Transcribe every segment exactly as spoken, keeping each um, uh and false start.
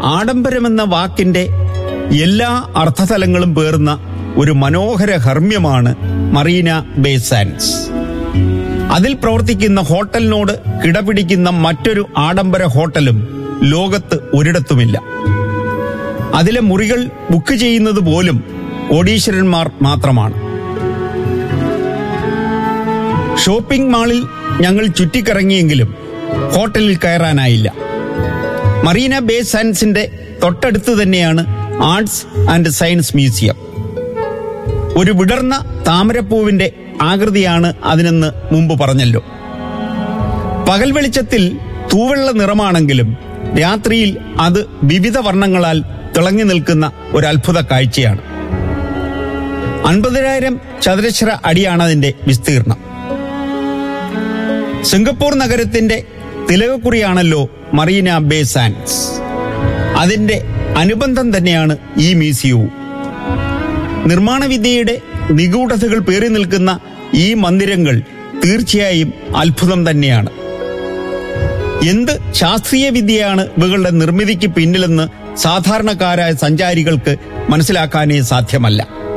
ആഡംബരമെന്ന വാക്കിന്റെ എല്ലാ അർത്ഥതലങ്ങളും പേർന്ന ഒരു മനോഹര ഹർമ്മ്യമാണ് മറീന ബേ സാൻഡ്സ്. അതിൽ പ്രവർത്തിക്കുന്ന ഹോട്ടലിനോട് കിടപിടിക്കുന്ന മറ്റൊരു ആഡംബര ഹോട്ടലും ലോകത്ത് ഒരിടത്തുമില്ല. അതിലെ മുറികൾ ബുക്ക് ചെയ്യുന്നത് പോലും കോടീശ്വരന്മാർ മാത്രമാണ്. ഷോപ്പിംഗ് മാളിൽ ഞങ്ങൾ ചുറ്റിക്കറങ്ങിയെങ്കിലും ഹോട്ടലിൽ കയറാനായില്ല. മറീന ബേ സാൻഡ്സിന്റെ തൊട്ടടുത്ത് തന്നെയാണ് ആർട്സ് ആൻഡ് സയൻസ് മ്യൂസിയം. ഒരു വിടർന്ന താമരപ്പൂവിന്റെ ആകൃതിയാണ് അതിനെന്ന് മുമ്പ് പറഞ്ഞല്ലോ. പകൽ വെളിച്ചത്തിൽ തൂവെള്ള നിറമാണെങ്കിലും രാത്രിയിൽ അത് വിവിധ വർണ്ണങ്ങളാൽ തിളങ്ങി നിൽക്കുന്ന ഒരു അത്ഭുത കാഴ്ചയാണ്. അൻപതിനായിരം ചതുരശ്ര അടിയാണ് അതിന്റെ വിസ്തീർണം. സിംഗപ്പൂർ നഗരത്തിന്റെ തിലകക്കുറിയാണല്ലോ മറീന ബേ സാൻഡ്സ്. അതിന്റെ അനുബന്ധം തന്നെയാണ് ഈ മ്യൂസിയവും. നിർമ്മാണ വിദ്യയുടെ നിഗൂഢതകൾ പേറി നിൽക്കുന്ന ഈ മന്ദിരങ്ങൾ തീർച്ചയായും അത്ഭുതം തന്നെയാണ്. എന്ത് ശാസ്ത്രീയ വിദ്യയാണ് ഇവകളുടെ നിർമ്മിതിക്ക് പിന്നിലെന്ന് സാധാരണക്കാരായ സഞ്ചാരികൾക്ക് മനസ്സിലാക്കാനേ സാധ്യമല്ല.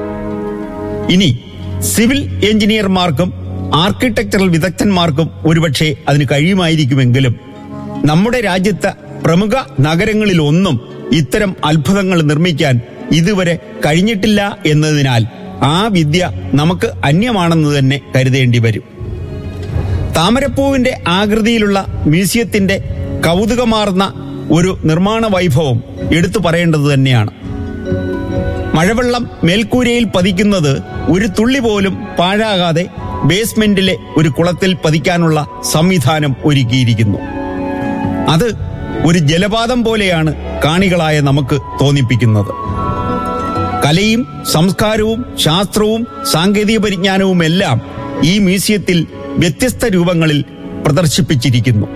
ഇനി സിവിൽ എഞ്ചിനീയർമാർക്കും ആർക്കിടെക്ചറൽ വിദഗ്ധന്മാർക്കും ഒരുപക്ഷെ അതിന് കഴിയുമായിരിക്കുമെങ്കിലും നമ്മുടെ രാജ്യത്തെ പ്രമുഖ നഗരങ്ങളിലൊന്നും ഇത്തരം അത്ഭുതങ്ങൾ നിർമ്മിക്കാൻ ഇതുവരെ കഴിഞ്ഞിട്ടില്ല എന്നതിനാൽ ആ വിദ്യ നമുക്ക് അന്യമാണെന്ന് തന്നെ കരുതേണ്ടി വരും. താമരപ്പൂവിന്റെ ആകൃതിയിലുള്ള മ്യൂസിയത്തിന്റെ കൗതുകമാർന്ന ഒരു നിർമ്മാണ വൈഭവം എടുത്തു പറയേണ്ടത് തന്നെയാണ്. മഴവെള്ളം മേൽക്കൂരയിൽ പതിക്കുന്നത് ഒരു തുള്ളി പോലും പാഴാകാതെ ബേസ്മെന്റിലെ ഒരു കുളത്തിൽ പതിക്കാനുള്ള സംവിധാനം ഒരുക്കിയിരിക്കുന്നു. അത് ഒരു ജലപാതം പോലെയാണ് കാണികളായ നമുക്ക് തോന്നിപ്പിക്കുന്നത്. കലയും സംസ്കാരവും ശാസ്ത്രവും സാങ്കേതിക പരിജ്ഞാനവും എല്ലാം ഈ മ്യൂസിയത്തിൽ വ്യത്യസ്ത രൂപങ്ങളിൽ പ്രദർശിപ്പിച്ചിരിക്കുന്നു.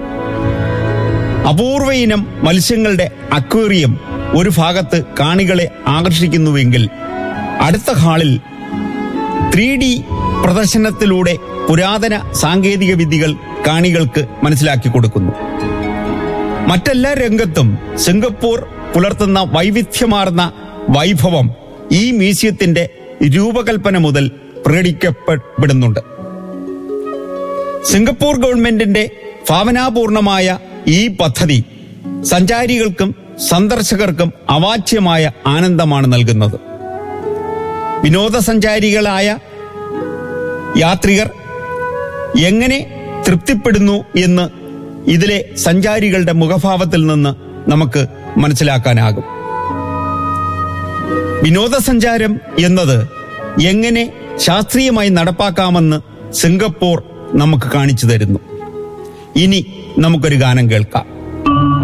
അപൂർവ ഇനം മത്സ്യങ്ങളുടെ അക്വേറിയം ഒരു ഭാഗത്ത് കാണികളെ ആകർഷിക്കുന്നുവെങ്കിൽ അടുത്ത ഹാളിൽ ത്രീ ഡി പ്രദർശനത്തിലൂടെ പുരാതന സാങ്കേതിക വിദ്യകൾ കാണികൾക്ക് മനസ്സിലാക്കി കൊടുക്കുന്നു. മറ്റെല്ലാ രംഗത്തും സിംഗപ്പൂർ പുലർത്തുന്ന വൈവിധ്യമാർന്ന വൈഭവം ഈ മ്യൂസിയത്തിന്റെ രൂപകൽപ്പന മുതൽ പ്രകടിക്കപ്പെടുന്നുണ്ട്. സിംഗപ്പൂർ ഗവൺമെന്റിന്റെ ഭാവനാപൂർണമായ ഈ പദ്ധതി സഞ്ചാരികൾക്കും സന്ദർശകർക്കും അവാച്യമായ ആനന്ദമാണ് നൽകുന്നത്. വിനോദസഞ്ചാരികളായ യാത്രികർ എങ്ങനെ തൃപ്തിപ്പെടുന്നു എന്ന് ഇതിലെ സഞ്ചാരികളുടെ മുഖഭാവത്തിൽ നിന്ന് നമുക്ക് മനസ്സിലാക്കാനാകും. വിനോദസഞ്ചാരം എന്നത് എങ്ങനെ ശാസ്ത്രീയമായി നടപ്പാക്കാമെന്ന് സിംഗപ്പൂർ നമുക്ക് കാണിച്ചു തരുന്നു. ഇനി നമുക്കൊരു ഗാനം കേൾക്കാം.